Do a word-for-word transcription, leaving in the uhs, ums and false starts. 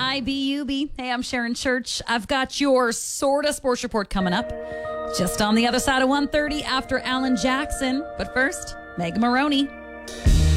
I B U B. Hey, I'm Sharon Church. I've got your sorta sports report coming up just on the other side of one thirty after Alan Jackson. But first, Meg Maroney.